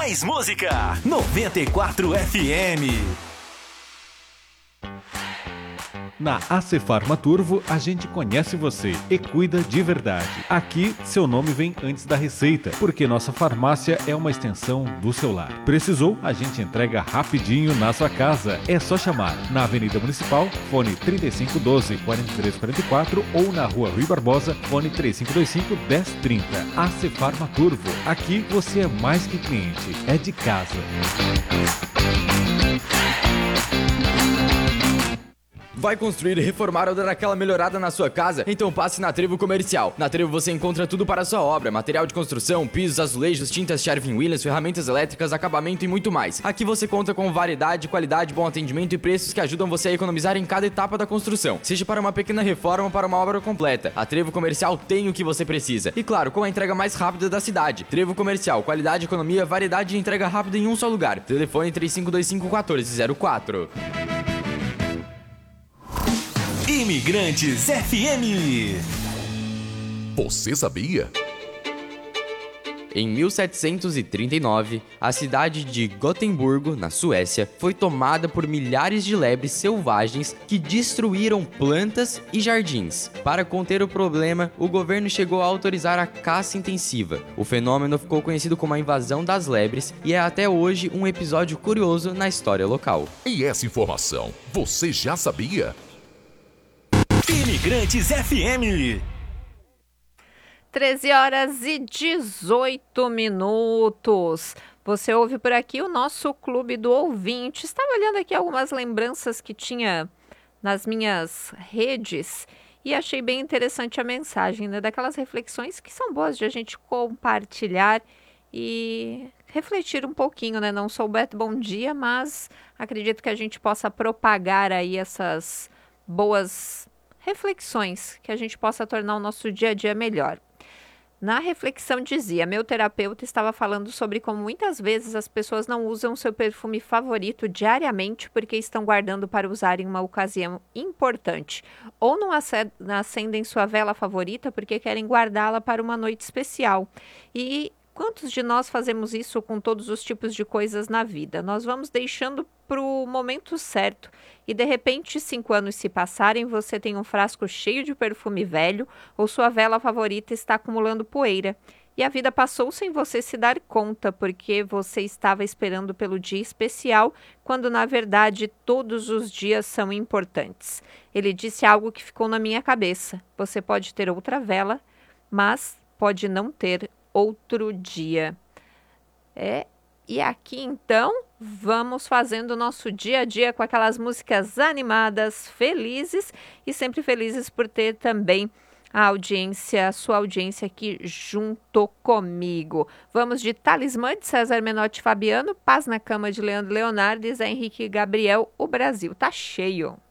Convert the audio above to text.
mais música. 94 FM. Na AC Farma Turvo, a gente conhece você e cuida de verdade. Aqui, seu nome vem antes da receita, porque nossa farmácia é uma extensão do seu lar. Precisou? A gente entrega rapidinho na sua casa. É só chamar na Avenida Municipal, fone 3512-4344 ou na Rua Rui Barbosa, fone 3525-1030. AC Farma Turvo. Aqui você é mais que cliente, é de casa. Vai construir, reformar ou dar aquela melhorada na sua casa? Então passe na Trevo Comercial. Na Trevo você encontra tudo para a sua obra: material de construção, pisos, azulejos, tintas Sherwin-Williams, ferramentas elétricas, acabamento e muito mais. Aqui você conta com variedade, qualidade, bom atendimento e preços que ajudam você a economizar em cada etapa da construção, seja para uma pequena reforma ou para uma obra completa. A Trevo Comercial tem o que você precisa. E claro, com a entrega mais rápida da cidade. Trevo Comercial, qualidade, economia, variedade e entrega rápida em um só lugar. Telefone 3525-1404. Imigrantes FM. Você sabia? Em 1739, a cidade de Gotemburgo, na Suécia, foi tomada por milhares de lebres selvagens que destruíram plantas e jardins. Para conter o problema, o governo chegou a autorizar a caça intensiva. O fenômeno ficou conhecido como a invasão das lebres e é até hoje um episódio curioso na história local. E essa informação, você já sabia? Imigrantes FM. 13h18. Você ouve por aqui o nosso Clube do Ouvinte. Estava olhando aqui algumas lembranças que tinha nas minhas redes e achei bem interessante a mensagem, né? Daquelas reflexões que são boas de a gente compartilhar e refletir um pouquinho, né? Não sou o Beto Bom Dia, mas acredito que a gente possa propagar aí essas boas reflexões, que a gente possa tornar o nosso dia a dia melhor. Na reflexão dizia, meu terapeuta estava falando sobre como muitas vezes as pessoas não usam seu perfume favorito diariamente porque estão guardando para usar em uma ocasião importante, ou não acendem sua vela favorita porque querem guardá-la para uma noite especial. E quantos de nós fazemos isso com todos os tipos de coisas na vida? Nós vamos deixando para o momento certo e de repente 5 anos se passarem, você tem um frasco cheio de perfume velho ou sua vela favorita está acumulando poeira. E a vida passou sem você se dar conta, porque você estava esperando pelo dia especial, quando na verdade todos os dias são importantes. Ele disse algo que ficou na minha cabeça. Você pode ter outra vela, mas pode não ter outro dia. E aqui então vamos fazendo o nosso dia a dia com aquelas músicas animadas, felizes e sempre felizes por ter também a sua audiência aqui junto comigo. Vamos de Talismã de César Menotti e Fabiano, Paz na Cama de Leandro Leonardo e Zé Henrique Gabriel, o Brasil tá cheio.